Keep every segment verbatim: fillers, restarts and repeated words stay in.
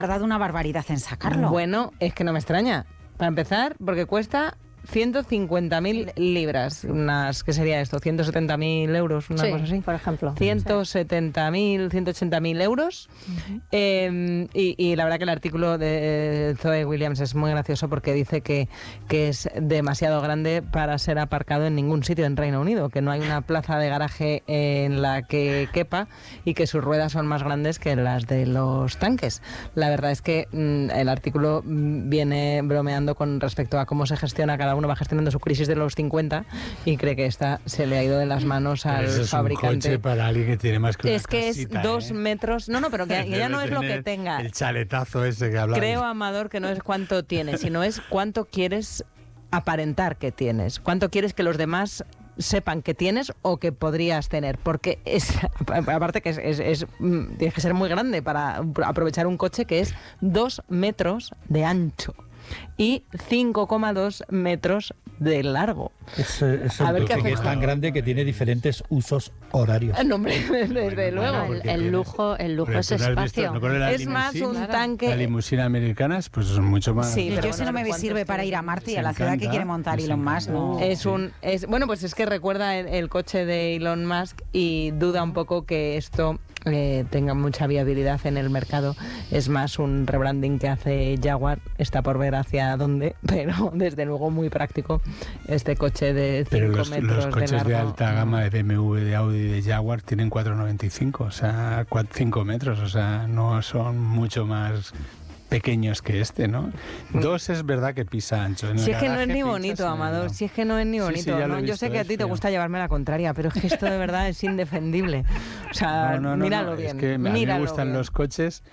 tardado una barbaridad en sacarlo. Bueno, es que no me extraña. Para empezar, porque cuesta ciento cincuenta mil libras, unas, ¿qué sería esto? ciento setenta mil euros, una sí, cosa así. por ejemplo. ciento setenta mil, ciento ochenta mil euros. Uh-huh. eh, y, y la verdad que el artículo de Zoe Williams es muy gracioso porque dice que, que es demasiado grande para ser aparcado en ningún sitio en Reino Unido, que no hay una plaza de garaje en la que quepa y que sus ruedas son más grandes que las de los tanques. La verdad es que mmm, el artículo viene bromeando con respecto a cómo se gestiona cada uno va gestionando su crisis de los cincuenta y cree que esta se le ha ido de las manos al eso es fabricante. Un coche para alguien que tiene más que una Es que casita, es dos ¿eh? metros. No, no, pero que, que ya no es lo que tenga. El chaletazo ese que hablamos. Creo, Amador, que no es cuánto tienes, sino es cuánto quieres aparentar que tienes. Cuánto quieres que los demás sepan que tienes o que podrías tener, porque es aparte que es, es, es tienes que ser muy grande para aprovechar un coche que es dos metros de ancho y cinco coma dos metros de largo. Es, es, a ver qué que es tan grande que tiene diferentes usos horarios. No, hombre, desde bueno, luego. Bueno, el, el lujo, el lujo es espacio. Visto, ¿no es más un tanque. La limusina americanas, pues son mucho más. Sí, pero yo si no me sirve para ir a Marte y a la ciudad que quiere montar Elon Musk, no. Es un, es bueno, pues es que recuerda el, el coche de Elon Musk y duda un poco que esto eh, tenga mucha viabilidad en el mercado. Es más un rebranding que hace Jaguar, está por ver hacia dónde, pero desde luego muy práctico este coche de cinco pero los, metros los coches de largo. de alta gama de B M W, de Audi y de Jaguar tienen cuatro noventa y cinco, o sea, cinco metros, o sea, no son mucho más pequeños que este, ¿no? Dos es verdad que pisa ancho. En si el es que no es ni pinchas, bonito, no. Amador, si es que no es ni bonito. Sí, sí, ¿no? Yo sé que a ti te gusta llevarme la contraria, pero es que esto de verdad es indefendible. O sea, no, no, no, míralo no, bien. Es que a mí me gustan bien. los coches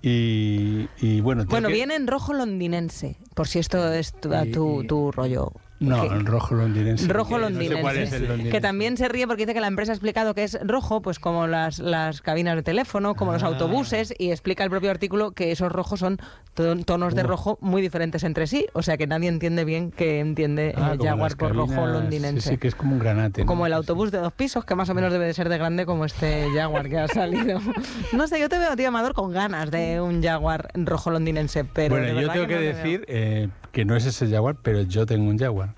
y, y bueno... Bueno, que... viene en rojo londinense, por si esto es tu, y, tu, tu rollo. No, ¿Qué? el rojo londinense. Rojo londinense. No sé cuál es el londinense. Que también se ríe porque dice que la empresa ha explicado que es rojo, pues como las, las cabinas de teléfono, como ah. los autobuses, y explica el propio artículo que esos rojos son tonos de rojo muy diferentes entre sí, o sea que nadie entiende bien que entiende ah, el Jaguar por cabinas, rojo londinense. Sí, sí, que es como un granate. Como ¿no? el autobús de dos pisos, que más o menos debe de ser de grande como este Jaguar que ha salido. No sé, yo te veo a ti, Amador, con ganas de un Jaguar rojo londinense, pero bueno, yo tengo que, que no decir eh, que no es ese Jaguar, pero yo tengo un Jaguar.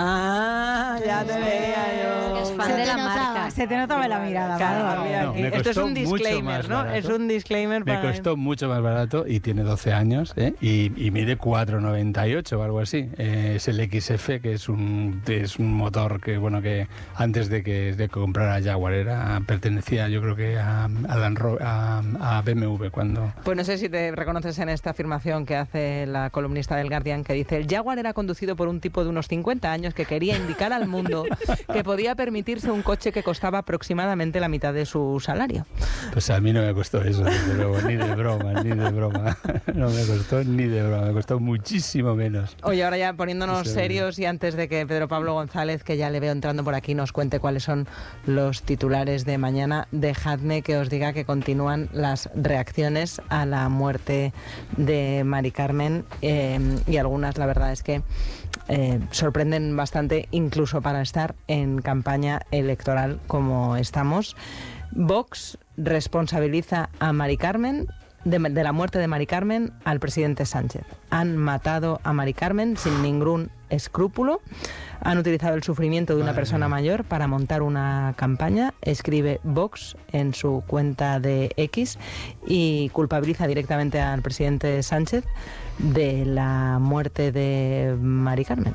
Ah, ya te veía yo. Es fan se de te la notaba, marca. Se te notaba en la mirada. Claro, no, no, me esto es un disclaimer, ¿no? Es un disclaimer me para... costó mucho más barato y tiene doce años, ¿eh? y, y mide cuatro noventa y ocho o algo así. Eh, es el X F, que es un es un motor que, bueno, que antes de que de comprara Jaguar era, pertenecía, yo creo que a, a, Land Rover, a, a B M W cuando... Pues no sé si te reconoces en esta afirmación que hace la columnista del Guardian, que dice: el Jaguar era conducido por un tipo de unos cincuenta años que quería indicar al mundo que podía permitirse un coche que costaba aproximadamente la mitad de su salario. Pues a mí no me costó eso, desde luego, ni de broma, ni de broma. No me costó ni de broma, me costó muchísimo menos. Oye, ahora ya poniéndonos sí, serios, y antes de que Pedro Pablo González, que ya le veo entrando por aquí, nos cuente cuáles son los titulares de mañana, dejadme que os diga que continúan las reacciones a la muerte de Mari Carmen, eh, y algunas, la verdad es que eh, sorprenden bastante, incluso para estar en campaña electoral como estamos. Vox responsabiliza a Mari Carmen de, de la muerte de Mari Carmen al presidente Sánchez. Han matado a Mari Carmen sin ningún escrúpulo. Han utilizado el sufrimiento de una Madre persona mía. mayor para montar una campaña, escribe Vox en su cuenta de X, y culpabiliza directamente al presidente Sánchez de la muerte de Mari Carmen.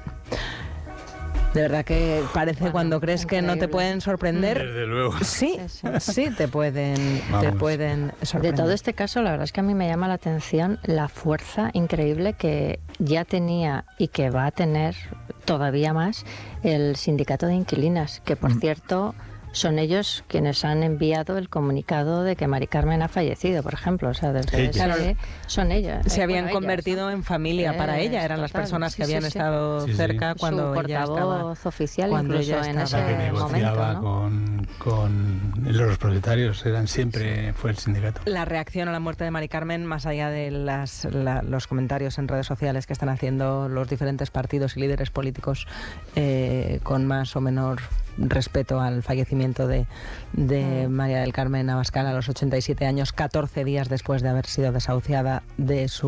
De verdad que parece, bueno, cuando crees increíble. que no te pueden sorprender. Desde luego. Sí, sí, sí te pueden, te pueden sorprender. De todo este caso, la verdad es que a mí me llama la atención la fuerza increíble que ya tenía y que va a tener todavía más el sindicato de inquilinas, que por mm. cierto... son ellos quienes han enviado el comunicado de que Mari Carmen ha fallecido, por ejemplo. O sea, desde ella. ese, son ellas. Se eh, habían bueno, convertido ellas, ¿no? en familia eh, para ella, eran total, las personas sí, que habían sí, sí. estado sí, cerca sí. cuando Su ella portavoz estaba, oficial cuando incluso ella en estaba, ese que negociaba momento, ¿no? con, con los propietarios, eran siempre sí. fue el sindicato. La reacción a la muerte de Mari Carmen, más allá de las, la, los comentarios en redes sociales que están haciendo los diferentes partidos y líderes políticos eh, con más o menor respeto al fallecimiento de, de María del Carmen Abascal a los ochenta y siete años, catorce días después de haber sido desahuciada de su